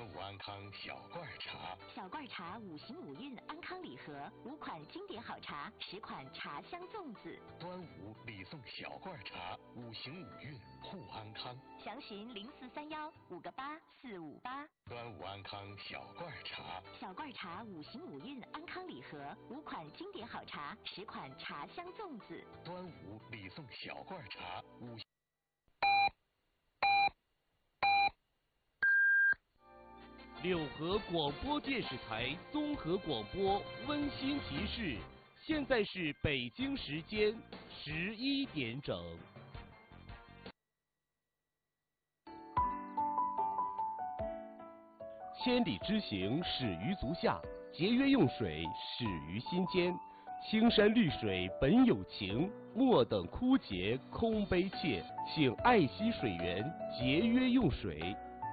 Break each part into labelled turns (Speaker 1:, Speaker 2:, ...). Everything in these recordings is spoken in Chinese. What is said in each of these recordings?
Speaker 1: 武安康小罐茶，
Speaker 2: 小罐茶5行5韵安康礼盒，5款经典好茶，10款茶香粽子。
Speaker 1: 端午礼送小罐茶，5行5韵护安康。
Speaker 2: 详询0431 5个8 458。
Speaker 1: 端午安康小罐茶，
Speaker 2: 小罐茶5行5韵安康礼盒，5款经典好茶，10款茶香粽子。
Speaker 1: 端午礼送小罐茶5。
Speaker 3: 六合广播电视台综合广播温馨提示：现在是北京时间11点整。千里之行始于足下，节约用水始于心间。青山绿水本有情，莫等枯竭空悲切。请爱惜水源，节约用水。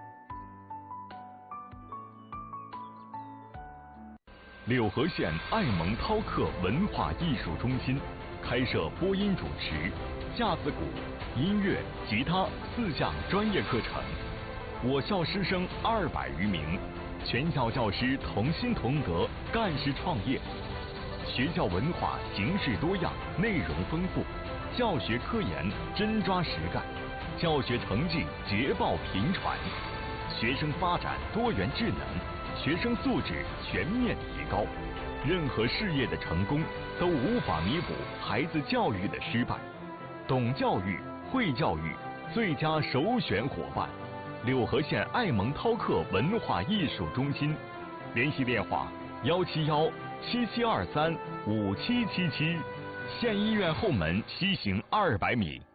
Speaker 4: 柳河县爱蒙饕客文化艺术中心开设播音主持、架子鼓、音乐、吉他4项专业课程。我校师生200余名，全校教师同心同德，干事创业。学校文化形式多样，内容丰富，教学科研真抓实干，教学成绩捷报频传，学生发展多元智能，学生素质全面提高。任何事业的成功都无法弥补孩子教育的失败。懂教育、会教育，最佳首选伙伴。柳河县爱蒙饕客文化艺术中心，联系电话171-7723-5777，县医院后门西行200米。